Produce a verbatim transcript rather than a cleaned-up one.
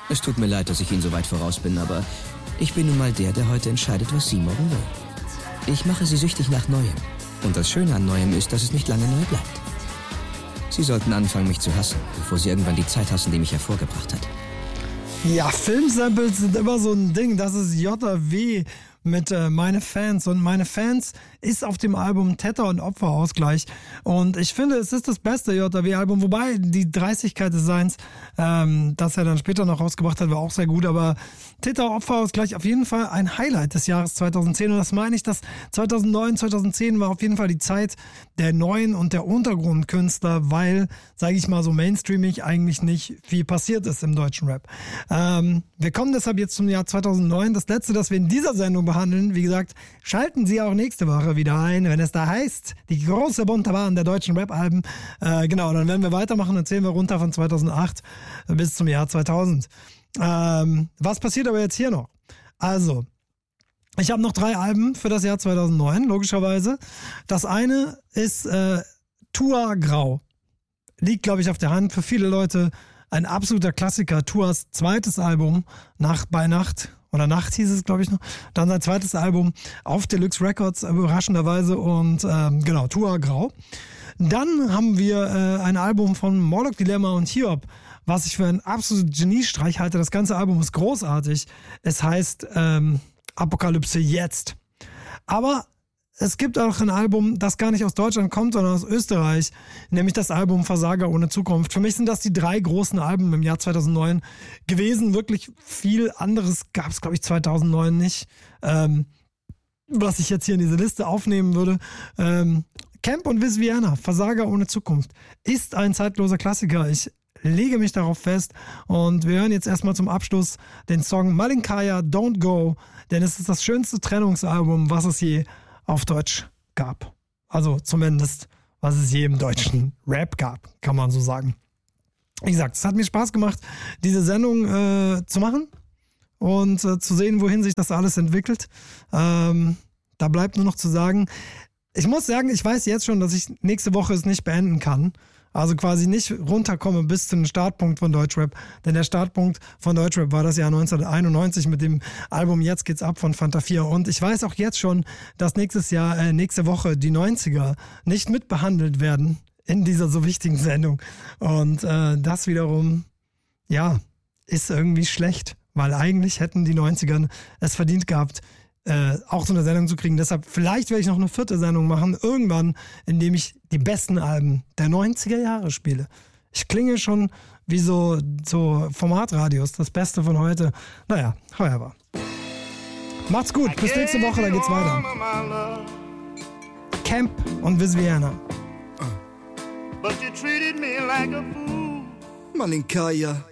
Es tut mir leid, dass ich Ihnen so weit voraus bin, aber ich bin nun mal der, der heute entscheidet, was Sie morgen will. Ich mache Sie süchtig nach Neuem. Und das Schöne an Neuem ist, dass es nicht lange neu bleibt. Sie sollten anfangen, mich zu hassen, bevor Sie irgendwann die Zeit hassen, die mich hervorgebracht hat. Ja, Filmsamples sind immer so ein Ding. Das ist J W mit äh, Meine Fans. Und Meine Fans ist auf dem Album Täter- und Opferausgleich. Und ich finde, es ist das beste J W-Album. Wobei die Dreistigkeit des Seins, ähm, das er dann später noch rausgebracht hat, war auch sehr gut. Aber Täter- und Opferausgleich auf jeden Fall ein Highlight des Jahres zweitausendzehn. Und das meine ich, dass zweitausendneun, zweitausendzehn war auf jeden Fall die Zeit der neuen und der Untergrundkünstler, weil, sage ich mal so mainstreamig, eigentlich nicht viel passiert ist im deutschen Rap. Ähm, wir kommen deshalb jetzt zum Jahr zweitausendneun. Das letzte, das wir in dieser Sendung behandeln, wie gesagt, schalten Sie auch nächste Woche wieder ein, wenn es da heißt, die große bunte Bahn der deutschen Rap-Alben. Äh, genau, dann werden wir weitermachen und zählen wir runter von zweitausendacht bis zum Jahr zweitausend. Ähm, was passiert aber jetzt hier noch? Also, ich habe noch drei Alben für das Jahr zweitausendneun, logischerweise. Das eine ist äh, Tua Grau. Liegt, glaube ich, auf der Hand. Für viele Leute ein absoluter Klassiker. Tuas zweites Album nach Bei Nacht. Oder Nacht hieß es, glaube ich noch. Dann sein zweites Album auf Deluxe Records, überraschenderweise. Und ähm, genau, Tua Grau. Dann haben wir äh, ein Album von Morlock Dilemma und Hiob, was ich für einen absoluten Geniestreich halte. Das ganze Album ist großartig. Es heißt ähm, Apokalypse jetzt. Aber es gibt auch ein Album, das gar nicht aus Deutschland kommt, sondern aus Österreich, nämlich das Album Versager ohne Zukunft. Für mich sind das die drei großen Alben im Jahr zweitausendneun gewesen. Wirklich viel anderes gab es, glaube ich, zweitausendneun nicht, ähm, was ich jetzt hier in diese Liste aufnehmen würde. Ähm, Camp und Wiz Vienna, Versager ohne Zukunft, ist ein zeitloser Klassiker. Ich lege mich darauf fest und wir hören jetzt erstmal zum Abschluss den Song Malinkaya Don't Go, denn es ist das schönste Trennungsalbum, was es je auf Deutsch gab. Also zumindest, was es je im deutschen Rap gab, kann man so sagen. Wie gesagt, es hat mir Spaß gemacht, diese Sendung äh, zu machen und äh, zu sehen, wohin sich das alles entwickelt. Ähm, da bleibt nur noch zu sagen, ich muss sagen, ich weiß jetzt schon, dass ich nächste Woche es nicht beenden kann. Also quasi nicht runterkomme bis zu dem Startpunkt von Deutschrap. Denn der Startpunkt von Deutschrap war das Jahr neunzehnhunderteinundneunzig mit dem Album Jetzt geht's ab von Fanta vier. Und ich weiß auch jetzt schon, dass nächstes Jahr, äh, nächste Woche die neunziger nicht mitbehandelt werden in dieser so wichtigen Sendung. Und äh, das wiederum, ja, ist irgendwie schlecht. Weil eigentlich hätten die neunziger es verdient gehabt, Äh, auch so eine Sendung zu kriegen. Deshalb, vielleicht werde ich noch eine vierte Sendung machen, irgendwann, indem ich die besten Alben der neunziger Jahre spiele. Ich klinge schon wie so, so Formatradios, das Beste von heute. Naja, however. Macht's gut, bis nächste Woche, da geht's weiter. Camp und Wiz Vienna. But you treated me like a fool. Malinkaya.